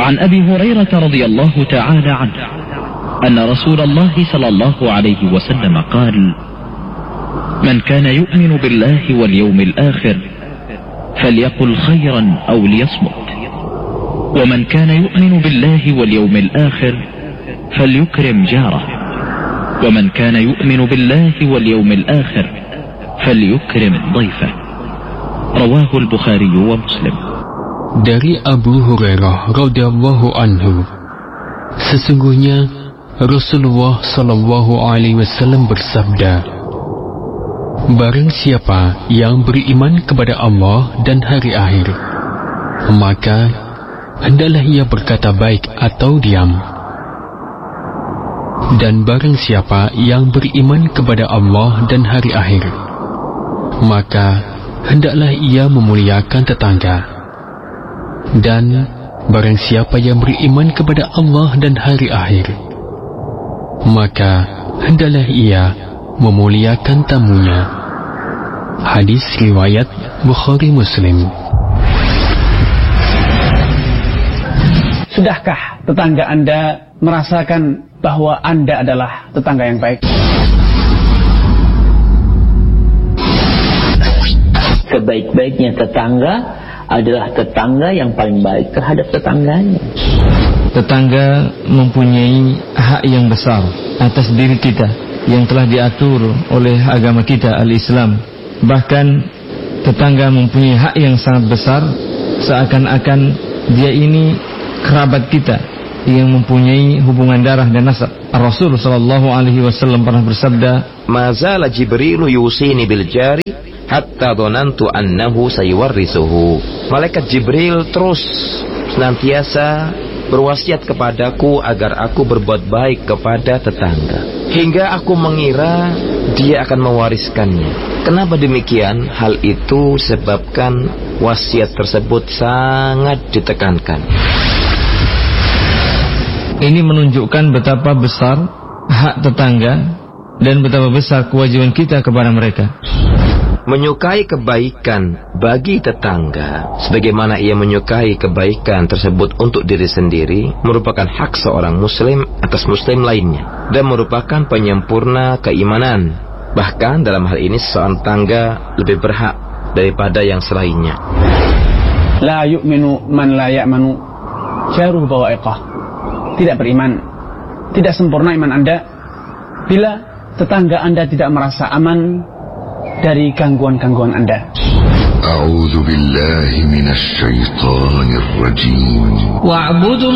عن أبي هريرة رضي الله تعالى عنه أن رسول الله صلى الله عليه وسلم قال: من كان يؤمن بالله واليوم الآخر فليقل خيرا أو ليصمت، ومن كان يؤمن بالله واليوم الآخر فليكرم جاره، ومن كان يؤمن بالله واليوم الآخر فليكرم ضيفه. رواه البخاري ومسلم. Dari Abu Hurairah radhiyallahu anhu, sesungguhnya Rasulullah sallallahu alaihi wasallam bersabda, barang siapa yang beriman kepada Allah dan hari akhir, maka hendaklah ia berkata baik atau diam. Dan barang siapa yang beriman kepada Allah dan hari akhir, maka hendaklah ia memuliakan tetangga. Dan barang siapa yang beriman kepada Allah dan hari akhir, maka hendaklah ia memuliakan tamunya. Hadis riwayat Bukhari Muslim. Sudahkah tetangga Anda merasakan bahwa Anda adalah tetangga yang baik? Sebaik-baiknya tetangga adalah tetangga yang paling baik terhadap tetangganya. Tetangga mempunyai hak yang besar atas diri kita yang telah diatur oleh agama kita, al-Islam. Bahkan tetangga mempunyai hak yang sangat besar, seakan-akan dia ini kerabat kita yang mempunyai hubungan darah dan nasab. Rasul sallallahu alaihi wasallam pernah bersabda, "Mazala Jibrilu yusini bil jari hatta dhanantu annahu sayuwarrisuhu." Malaikat Jibril terus senantiasa berwasiat kepadaku agar aku berbuat baik kepada tetangga, hingga aku mengira dia akan mewariskannya. Kenapa demikian? Hal itu sebabkan wasiat tersebut sangat ditekankan. Ini menunjukkan betapa besar hak tetangga dan betapa besar kewajiban kita kepada mereka. Menyukai kebaikan bagi tetangga sebagaimana ia menyukai kebaikan tersebut untuk diri sendiri merupakan hak seorang muslim atas muslim lainnya dan merupakan penyempurna keimanan. Bahkan dalam hal ini seorang tetangga lebih berhak daripada yang selainnya. La yu'minu man la ya'manu jaruhu bawa'iqah. Tidak beriman, tidak sempurna iman Anda bila tetangga Anda tidak merasa aman dari gangguan-gangguan Anda. A'udzu billahi minasy syaithanir rajim.